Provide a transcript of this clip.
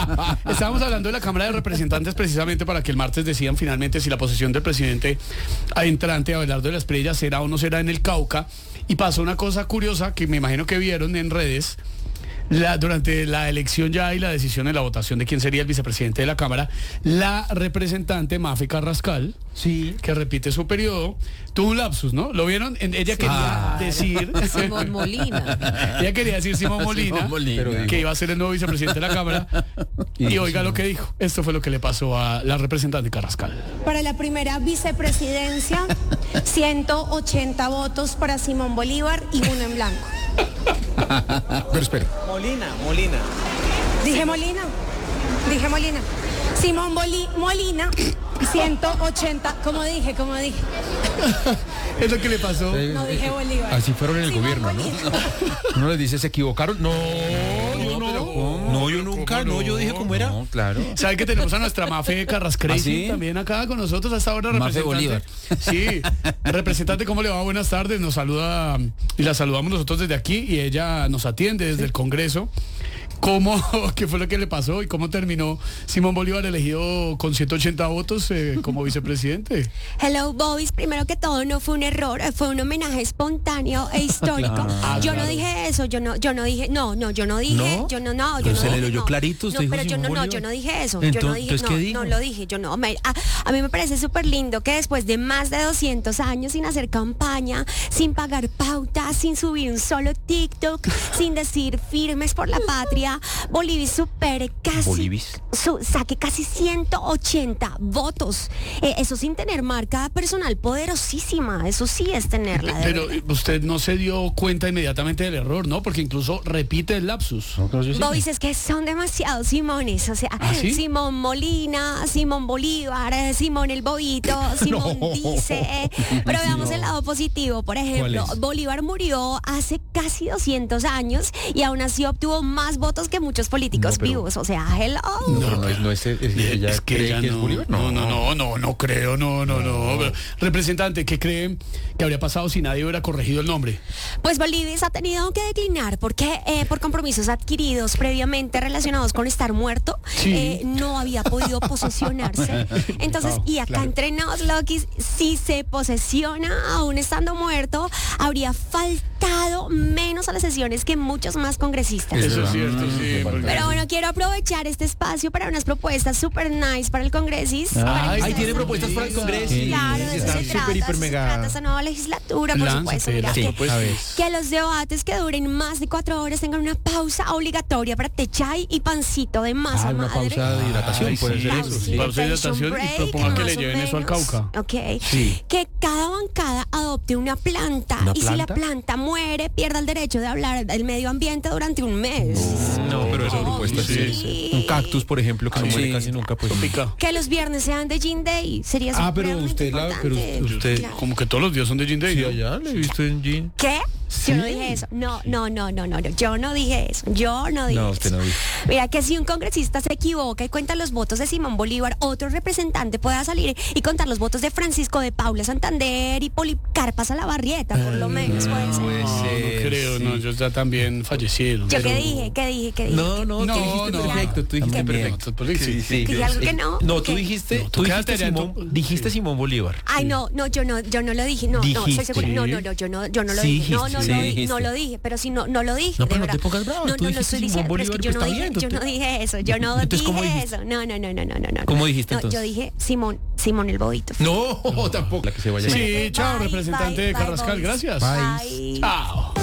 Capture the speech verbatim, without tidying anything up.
Estábamos hablando de la Cámara de Representantes precisamente para que el martes decidan finalmente si la posesión del presidente adentrante Abelardo de la Espriella será o no será en el Cauca. Y pasó una cosa curiosa que me imagino que vieron en redes. La, durante la elección ya y la decisión en la votación de quién sería el vicepresidente de la Cámara, la representante Mafe Carrascal, sí, que repite su periodo, tuvo un lapsus, ¿no? ¿Lo vieron? Ella quería ah, decir... Simón Molina. Ella quería decir Simón Molina, Simón Molina, que iba a ser el nuevo vicepresidente de la Cámara. Y oiga lo que dijo. Esto fue lo que le pasó a la representante Carrascal. Para la primera vicepresidencia, ciento ochenta votos para Simón Bolívar y uno en blanco. Pero espera. Molina, Molina. Dije Molina, dije Molina. Simón Boli Molina, ciento ochenta, como dije, como dije. Es lo que le pasó. No dije Bolívar. Así fueron en el Simón gobierno, ¿no? Bolívar. Uno les dice, ¿se equivocaron? No, yo no. ¿cómo? No, yo nunca, no, yo dije cómo era. No, claro. ¿Sabe que tenemos a nuestra Mafe Carrascal ¿Ah, sí? también acá con nosotros hasta ahora? Mafe Representante. Sí, representante, ¿cómo le va? Buenas tardes, nos saluda y la saludamos nosotros desde aquí y ella nos atiende desde el Congreso. ¿Cómo, qué fue lo que le pasó y cómo terminó Simón Bolívar elegido con ciento ochenta votos eh, como vicepresidente? Hello, Boys. Primero que todo, no fue un error, fue un homenaje espontáneo e histórico. Ah, yo claro. no dije eso, yo no, yo no dije, no, no, yo no dije, ¿No? yo no, no, yo Pero no se le dije, oyó no. clarito, usted no, dijo pero yo Simón no, no, Bolívar. yo no dije eso, yo no Entonces, dije, ¿qué no, dijo? no lo dije, yo no. Me, a, a mí me parece súper lindo que después de más de doscientos años sin hacer campaña, sin pagar pautas, sin subir un solo TikTok, sin decir firmes por la patria, Bolivia supere casi, Bolivis. su, saque casi ciento ochenta votos. Eh, eso sin tener marca personal poderosísima, eso sí es tenerla. de Pero verdad. usted no se dio cuenta inmediatamente del error, ¿no? Porque incluso repite el lapsus. No, pero yo sí. Boys, es que son demasiados Simones, o sea, ¿Ah, sí? Simón Molina, Simón Bolívar, eh, Simón el Bobito, Simón No. dice, eh, pero veamos No. el lado positivo, por ejemplo, ¿Cuál es? Bolívar murió hace casi doscientos años y aún así obtuvo más votos que muchos políticos No, pero- vivos, o sea, hello. No, pero no es, no es, es- ella Es que cree ella que es no, Bolívar. no, no, no, no, no creo, no, no, no. Pero, representante, ¿qué cree que habría pasado si nadie hubiera corregido el nombre? Pues Bolivia ha tenido que declinar porque eh, por compromisos adquiridos previamente relacionados con estar muerto, Sí. eh, no había podido posesionarse. Entonces, Ah, y acá claro. entre nos, Lokis, si se posesiona aún estando muerto, habría faltado menos a las sesiones que muchos más congresistas. Eso es verdad. cierto, Mm, sí. me porque- Pero bueno, quiero aprovechar este espacio para unas propuestas super nice para el Congresis. Ay, para que ay, ustedes tiene también- propuestas para el Congreso. Claro, de eso Está se súper, trata, hiper, se mega. trata esta nueva legislatura, por Lánzate, supuesto. Mira, las que, propuestas. que los debates que duren más de cuatro horas tengan una pausa obligatoria para té chai y pancito de masa Ah, una madre. pausa de hidratación, Ay, puede sí. ser eso. Pausa Sí. de Pausa de hidratación y break, proponga que le más o lleven eso al menos. Cauca. Ok. Sí. Que cada bancada adopte una planta. ¿Una y si la planta? planta muere, pierda el derecho de hablar del medio ambiente durante un mes. No, pero esa propuesta sí. sí. Un cactus, por ejemplo, que no Sí. muere casi nunca, pues. Pica. Que los viernes sean de Gin Day. Sería Ah, pero supremamente usted la- pero importante. usted- Claro. Como que todos los días son de Gin Day, Sí, ¿no? allá le he visto en jean. ¿Qué? Sí. Yo no dije eso. No, no, no, no, no, no. Yo no dije eso. Yo no dije No, usted eso. no dijo. Mira, que si un congresista se equivoca y cuenta los votos de Simón Bolívar, otro representante pueda salir y contar los votos de Francisco de Paula Santander y Policarpa Salabarrieta, por lo menos puede ser. puede No, no ser, creo, sí. no, ellos ya también fallecieron. ¿Yo pero- qué dije? ¿Qué dije? ¿Qué dije? No, no, No, tú dijiste no. perfecto, tú dijiste También. perfecto. No, sí, sí. ¿Que dije algo que no? No, tú ¿Qué? dijiste, No, tú tú dijiste quédate allá, Simón, tú- dijiste Simón Bolívar. Ay, no, no, yo no, yo no lo dije. No, no, soy Dijiste. segura. No, no, no, yo no, yo no lo Sí dije. No, dijiste, no, sí lo di- dijiste. no lo dije, pero si no, no lo dije. No, de pero no te verdad. pongas brava, No, tú no lo dijiste estoy Simón diciendo, pero es que Bolívar, yo no pues está dije, bien, yo tú- no dije eso, yo no Entonces, ¿cómo dije dijiste? eso. No, no, no, no, no, no, no. ¿Cómo dijiste No, entonces? yo dije Simón, Simón el Bobito. No, tampoco. La que se vaya. Sí, Bye, chao, bye, representante bye, Carrascal, bye, gracias. Bye. Bye. Chao.